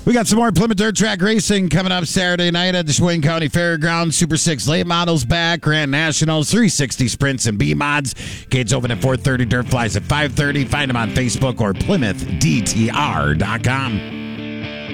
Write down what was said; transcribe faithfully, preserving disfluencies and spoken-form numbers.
We got some more Plymouth Dirt Track Racing coming up Saturday night at the Sheboygan County Fairgrounds. Super six late models back, Grand Nationals, three sixty sprints and B-mods. Gates open at four thirty, Dirt flies at five thirty. Find them on Facebook or Plymouth D T R dot com.